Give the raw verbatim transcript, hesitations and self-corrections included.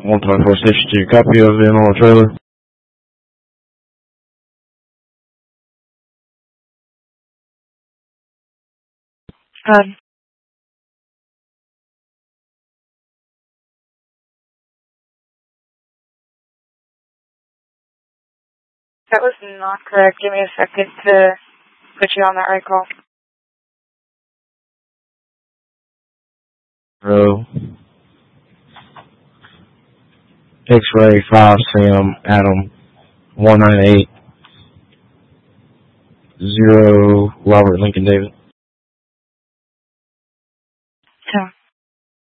one twenty-four Station two, copy of in on a trailer. Um, that was not correct. Give me a second to put you on that right call. Bro. X-ray five Sam Adam one nine eight zero Robert Lincoln David.